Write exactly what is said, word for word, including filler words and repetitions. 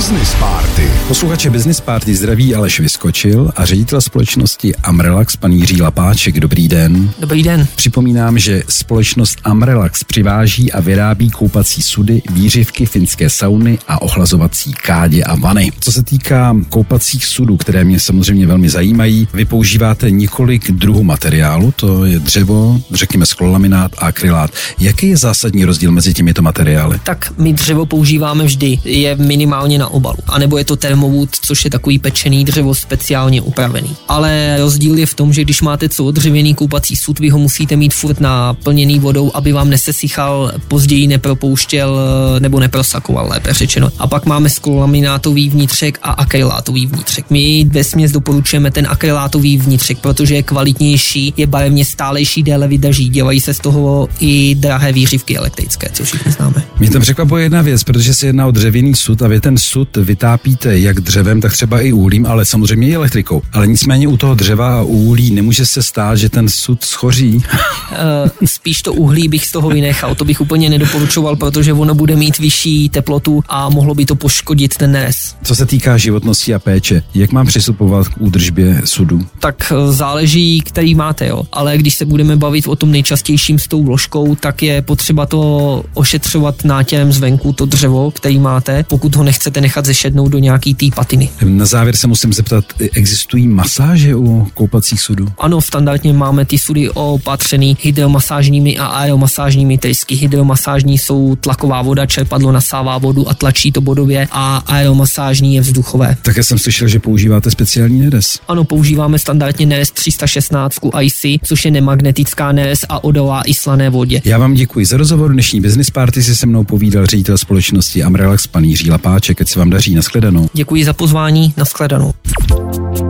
Business Party. Posluchače Business Party zdraví Aleš Vyskočil a ředitel společnosti Amrelax pan Jiří Lapáček. Dobrý den. Dobrý den. Připomínám, že společnost Amrelax přiváží a vyrábí koupací sudy, výřivky, finské sauny a ochlazovací kádě a vany. Co se týká koupacích sudů, které mě samozřejmě velmi zajímají, vy používáte několik druhů materiálu, to je dřevo, řekněme sklolaminát a akrylát. Jaký je zásadní rozdíl mezi těmito materiály? Tak my dřevo používáme vždy, je minimálně na obalu. A nebo je to termowood, což je takový pečený dřevo speciálně upravený. Ale rozdíl je v tom, že když máte celodřevěný koupací sud, vy ho musíte mít furt naplněný vodou, aby vám nesesychal, později nepropouštěl nebo neprosakoval, lépe řečeno. A pak máme sklolaminátový vnitřek a akrylátový vnitřek. My vesměs doporučujeme ten akrylátový vnitřek, protože je kvalitnější, je barevně stálejší, déle vydrží. Dělají se z toho i drahé výřivky elektrické, co všichni známe. Mě tam překvapuje jedna věc, protože se jedná o dřevěný sud a vy ten sud vytápíte jak dřevem, tak třeba i uhlím, ale samozřejmě i elektrikou. Ale nicméně u toho dřeva a u uhlí nemůže se stát, že ten sud schoří. Uh, spíš to uhlí bych z toho vynechal, to bych úplně nedoporučoval, protože ono bude mít vyšší teplotu a mohlo by to poškodit ten nerez. Co se týká životnosti a péče, jak mám přistupovat k údržbě sudu? Tak záleží, který máte, jo. Ale když se budeme bavit o tom nejčastějším s tou vložkou, tak je potřeba to ošetřovat nátěrem zvenku, to dřevo, který máte, pokud ho nechcete nechat zešednout do nějaký té patiny. Na závěr se musím zeptat, existují masáže u koupacích sudů? Ano, standardně máme ty sudy opatřený hydromasážními a aeromasážními trysky. Hydromasážní jsou tlaková voda, čerpadlo nasává vodu a tlačí to bodově, a aeromasážní je vzduchové. Také jsem slyšel, že používáte speciální nerez. Ano, používáme standardně nerez tři sta šestnáct I C, což je nemagnetická nerez a odolá i slané vodě. Já vám děkuji za rozhovor. Dnešní Business Party si se mnou povídal ředitel společnosti Amrelax pan Jiří Lapáček. Ať se vám daří, nashledanou. Děkuji za pozvání, nashledanou.